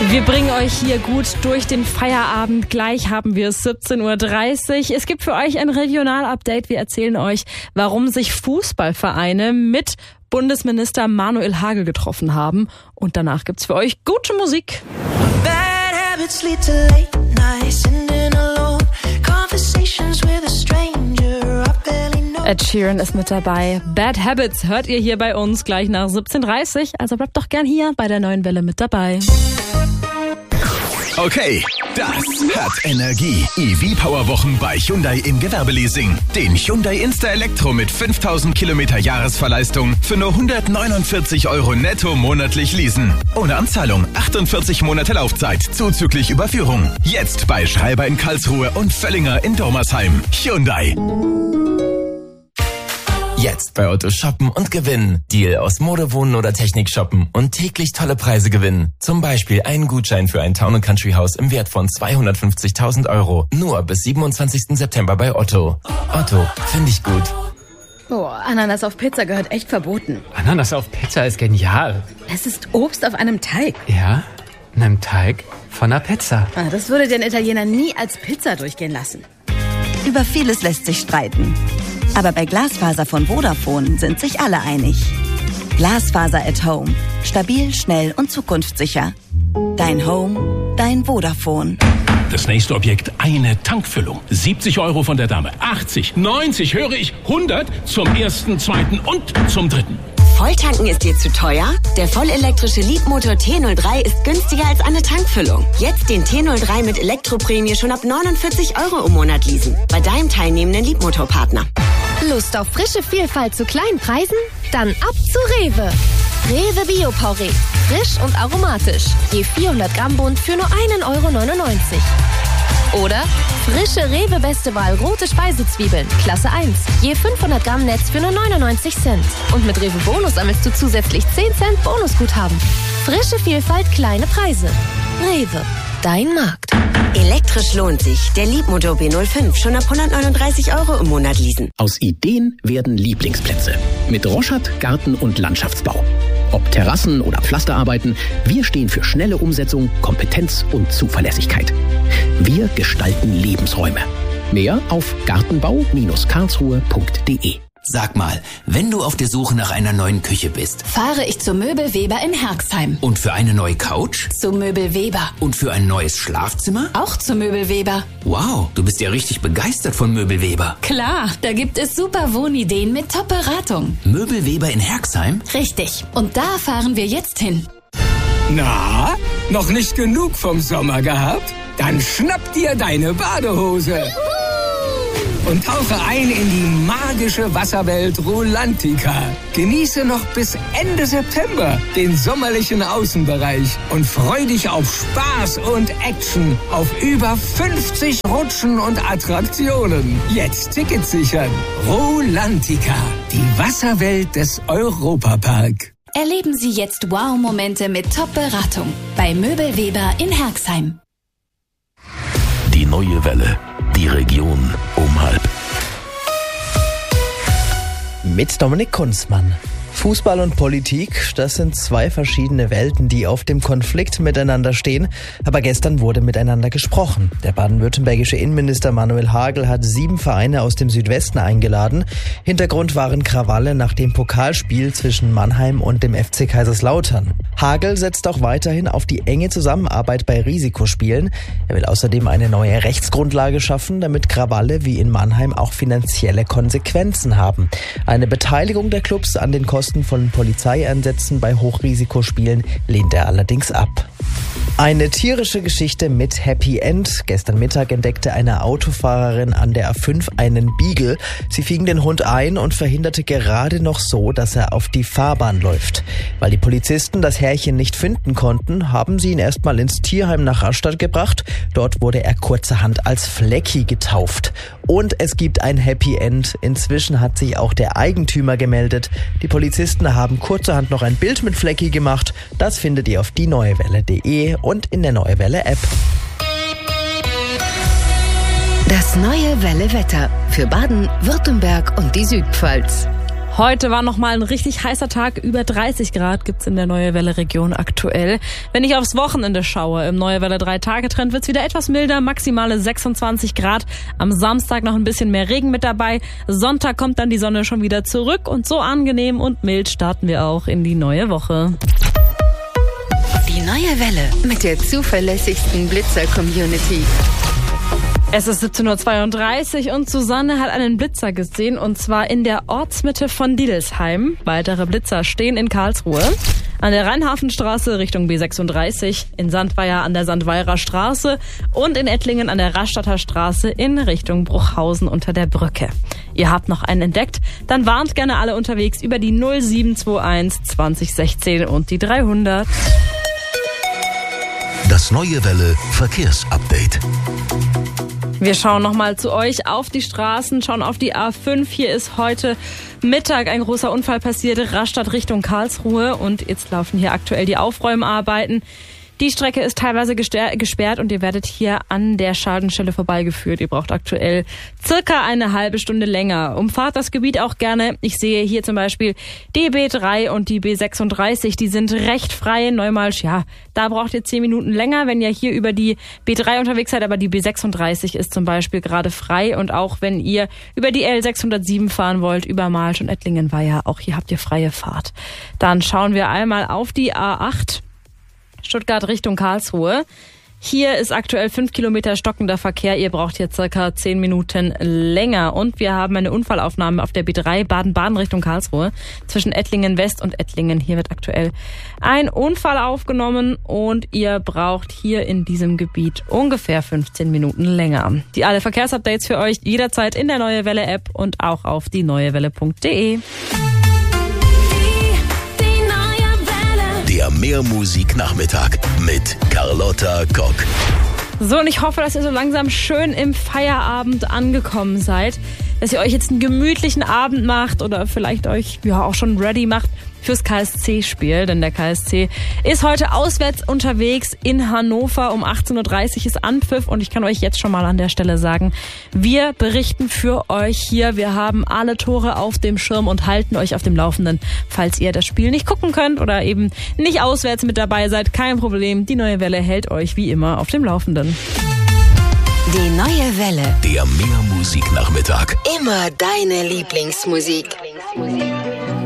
Wir bringen euch hier gut durch den Feierabend. Gleich haben wir es 17.30 Uhr. Es gibt für euch ein Regionalupdate. Wir erzählen euch, warum sich Fußballvereine mit Bundesminister Manuel Hagel getroffen haben. Und danach gibt's für euch gute Musik. Ed Sheeran ist mit dabei. Bad Habits hört ihr hier bei uns gleich nach 17.30 Uhr. Also bleibt doch gern hier bei der neuen Welle mit dabei. Okay, das hat Energie. EV-Power-Wochen bei Hyundai im Gewerbeleasing. Den Hyundai Insta Elektro mit 5000 Kilometer Jahresverleistung für nur 149 € netto monatlich leasen. Ohne Anzahlung, 48 Monate Laufzeit, zuzüglich Überführung. Jetzt bei Schreiber in Karlsruhe und Völlinger in Dormersheim. Hyundai. Jetzt bei Otto shoppen und gewinnen. Deal aus Mode, Wohnen oder Technik shoppen und täglich tolle Preise gewinnen. Zum Beispiel einen Gutschein für ein Town & Country Haus im Wert von 250.000 €. Nur bis 27. September bei Otto. Otto, finde ich gut. Boah, Ananas auf Pizza gehört echt verboten. Ananas auf Pizza ist genial. Es ist Obst auf einem Teig. Ja, in einem Teig von einer Pizza. Das würde den Italiener nie als Pizza durchgehen lassen. Über vieles lässt sich streiten. Aber bei Glasfaser von Vodafone sind sich alle einig. Glasfaser at Home. Stabil, schnell und zukunftssicher. Dein Home, dein Vodafone. Das nächste Objekt, eine Tankfüllung. 70 € von der Dame. 80, 90, höre ich, 100 zum ersten, zweiten und zum dritten. Volltanken ist dir zu teuer? Der vollelektrische Leapmotor T03 ist günstiger als eine Tankfüllung. Jetzt den T03 mit Elektroprämie schon ab 49 € im Monat leasen. Bei deinem teilnehmenden Leapmotor-Partner. Lust auf frische Vielfalt zu kleinen Preisen? Dann ab zu Rewe. Rewe Bio-Porree. Frisch und aromatisch. Je 400 Gramm Bund für nur 1,99 €. Oder frische Rewe Beste Wahl rote Speisezwiebeln, Klasse 1. Je 500 Gramm Netz für nur 99 Cent. Und mit Rewe Bonus sammelst du zusätzlich 10 Cent Bonusguthaben. Frische Vielfalt, kleine Preise. Rewe, dein Markt. Elektrisch lohnt sich. Der Leapmotor B05 schon ab 139 € im Monat leasen. Aus Ideen werden Lieblingsplätze. Mit Roschat Garten- und Landschaftsbau. Ob Terrassen oder Pflasterarbeiten, wir stehen für schnelle Umsetzung, Kompetenz und Zuverlässigkeit. Wir gestalten Lebensräume. Mehr auf gartenbau-karlsruhe.de. Sag mal, wenn du auf der Suche nach einer neuen Küche bist, fahre ich zu Möbel Weber in Herxheim. Und für eine neue Couch? Zu Möbel Weber. Und für ein neues Schlafzimmer? Auch zu Möbel Weber. Wow, du bist ja richtig begeistert von Möbel Weber. Klar, da gibt es super Wohnideen mit Top-Beratung. Möbel Weber in Herxheim? Richtig, und da fahren wir jetzt hin. Na, noch nicht genug vom Sommer gehabt? Dann schnapp dir deine Badehose. Und tauche ein in die magische Wasserwelt Rulantica. Genieße noch bis Ende September den sommerlichen Außenbereich und freu dich auf Spaß und Action auf über 50 Rutschen und Attraktionen. Jetzt Tickets sichern. Rulantica, die Wasserwelt des Europapark. Erleben Sie jetzt Wow-Momente mit Top-Beratung bei Möbel Weber in Herxheim. Die neue Welle. Die Region um 12:30. Mit Dominik Kunzmann. Fußball und Politik, das sind zwei verschiedene Welten, die auf dem Konflikt miteinander stehen. Aber gestern wurde miteinander gesprochen. Der baden-württembergische Innenminister Manuel Hagel hat 7 Vereine aus dem Südwesten eingeladen. Hintergrund waren Krawalle nach dem Pokalspiel zwischen Mannheim und dem FC Kaiserslautern. Hagel setzt auch weiterhin auf die enge Zusammenarbeit bei Risikospielen. Er will außerdem eine neue Rechtsgrundlage schaffen, damit Krawalle wie in Mannheim auch finanzielle Konsequenzen haben. Eine Beteiligung der Clubs an den Kosten von Polizeieinsätzen bei Hochrisikospielen lehnt er allerdings ab. Eine tierische Geschichte mit Happy End. Gestern Mittag entdeckte eine Autofahrerin an der A5 einen Beagle. Sie fing den Hund ein und verhinderte gerade noch so, dass er auf die Fahrbahn läuft. Weil die Polizisten das Herrchen nicht finden konnten, haben sie ihn erstmal ins Tierheim nach Rastatt gebracht. Dort wurde er kurzerhand als Flecki getauft. Und es gibt ein Happy End. Inzwischen hat sich auch der Eigentümer gemeldet. Die Polizisten haben kurzerhand noch ein Bild mit Flecki gemacht. Das findet ihr auf dieneuewelle.de und in der Neue Welle App. Das Neue Welle Wetter für Baden, Württemberg und die Südpfalz. Heute war nochmal ein richtig heißer Tag. Über 30 Grad gibt's in der Neue Welle Region aktuell. Wenn ich aufs Wochenende schaue, im Neue Welle 3-Tage-Trend wird's wieder etwas milder, maximale 26 Grad. Am Samstag noch ein bisschen mehr Regen mit dabei. Sonntag kommt dann die Sonne schon wieder zurück und so angenehm und mild starten wir auch in die neue Woche. Die Neue Welle mit der zuverlässigsten Blitzer-Community. Es ist 17.32 Uhr und Susanne hat einen Blitzer gesehen und zwar in der Ortsmitte von Didelsheim. Weitere Blitzer stehen in Karlsruhe, an der Rheinhafenstraße Richtung B36, in Sandweier an der Sandweirer Straße und in Ettlingen an der Rastatter Straße in Richtung Bruchhausen unter der Brücke. Ihr habt noch einen entdeckt? Dann warnt gerne alle unterwegs über die 0721 2016 und die 300. Das Neue Welle Verkehrsupdate. Wir schauen nochmal zu euch auf die Straßen, schauen auf die A5. Hier ist heute Mittag ein großer Unfall passiert, Rastatt Richtung Karlsruhe. Und jetzt laufen hier aktuell die Aufräumarbeiten. Die Strecke ist teilweise gesperrt und ihr werdet hier an der Schadenstelle vorbeigeführt. Ihr braucht aktuell circa eine halbe Stunde länger. Umfahrt das Gebiet auch gerne. Ich sehe hier zum Beispiel die B3 und die B36, die sind recht frei. Neumalsch, ja, da braucht ihr 10 Minuten länger, wenn ihr hier über die B3 unterwegs seid. Aber die B36 ist zum Beispiel gerade frei. Und auch wenn ihr über die L607 fahren wollt, über Malsch und Ettlingen-Weiher, auch hier habt ihr freie Fahrt. Dann schauen wir einmal auf die A8. Stuttgart Richtung Karlsruhe. Hier ist aktuell 5 Kilometer stockender Verkehr. Ihr braucht hier circa 10 Minuten länger. Und wir haben eine Unfallaufnahme auf der B3 Baden-Baden Richtung Karlsruhe zwischen Ettlingen West und Ettlingen. Hier wird aktuell ein Unfall aufgenommen und ihr braucht hier in diesem Gebiet ungefähr 15 Minuten länger. Die alle Verkehrsupdates für euch jederzeit in der Neue Welle App und auch auf dieneuewelle.de. Der Mehrmusik-Nachmittag mit Carlotta Kock. So, und ich hoffe, dass ihr so langsam schön im Feierabend angekommen seid. Dass ihr euch jetzt einen gemütlichen Abend macht oder vielleicht euch ja auch schon ready macht fürs KSC-Spiel. Denn der KSC ist heute auswärts unterwegs in Hannover. Um 18.30 Uhr ist Anpfiff und ich kann euch jetzt schon mal an der Stelle sagen, wir berichten für euch hier. Wir haben alle Tore auf dem Schirm und halten euch auf dem Laufenden, falls ihr das Spiel nicht gucken könnt oder eben nicht auswärts mit dabei seid. Kein Problem, die Neue Welle hält euch wie immer auf dem Laufenden. Die Neue Welle. Der Mehrmusik-Nachmittag. Immer deine Lieblingsmusik.